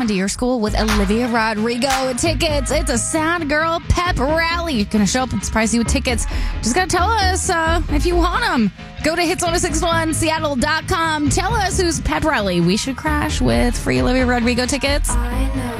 coming to your school with Olivia Rodrigo tickets. It's a Sad Girl Pep Rally. You're going to show up and surprise you with tickets. Just got to tell us if you want them. Go to hits1061seattle.com. Tell us whose pep rally we should crash with free Olivia Rodrigo tickets. I know